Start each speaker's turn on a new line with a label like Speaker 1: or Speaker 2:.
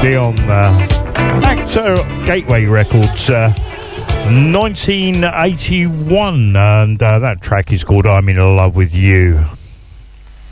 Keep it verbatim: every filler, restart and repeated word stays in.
Speaker 1: Dion, uh, Actor Gateway Records, uh, nineteen eighty-one, and uh, that track is called I'm in Love With You.